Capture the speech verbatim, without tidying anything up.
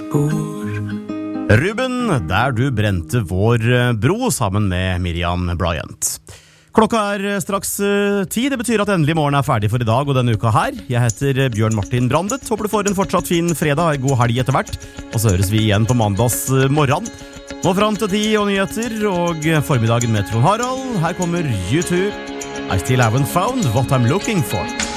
Ruben, der du brente vår bro sammen med Miriam Bryant. Klokka er straks ti, det betyr at endelig morgen er ferdig for i dag og denne uka her. Jeg heter Bjørn Martin Brandet, håper du får en fortsatt fin fredag, en god helg etter hvert. Og så høres vi igjen på mandags morgen. Nå fram til ti og nyheter og formiddagen med Trond Harald. Her kommer U two. I still haven't found what I'm looking for.